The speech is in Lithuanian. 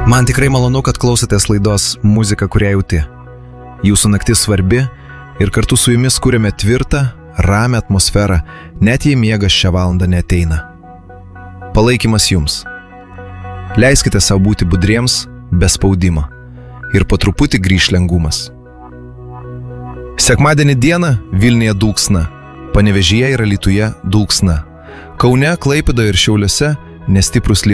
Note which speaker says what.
Speaker 1: Man tikrai malonu, kad klausotės laidos Muzika, kurią jauti. Jūsų naktis svarbi ir kartu su jumis kuriame tvirtą, ramią atmosferą, net jei miegas šią valandą neateina. Palaikymas jums. Leiskite savo būti budriems, be spaudimo. Ir po truputį grįš lengvumas. Sekmadienį dieną Vilniuje dulksna, Panevėžyje ir Alytuje dulksna. Kaune, Klaipėdoje ir Šiauliuose nestiprus lietus.